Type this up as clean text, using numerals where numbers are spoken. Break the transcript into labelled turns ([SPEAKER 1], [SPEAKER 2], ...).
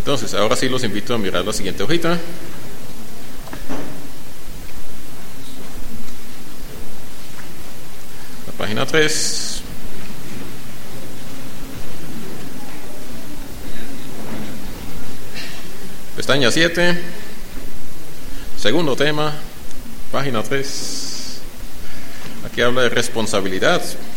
[SPEAKER 1] Entonces, ahora sí los invito a mirar la siguiente hojita. La página 3. Pestaña 7. Segundo tema, página 3. Aquí habla de responsabilidad.